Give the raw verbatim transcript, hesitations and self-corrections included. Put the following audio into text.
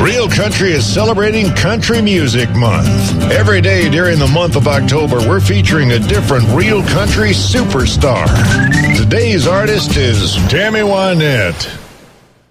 Real Country is celebrating Country Music Month. Every day during the month of October, we're featuring a different Real Country superstar. Today's artist is Tammy Wynette.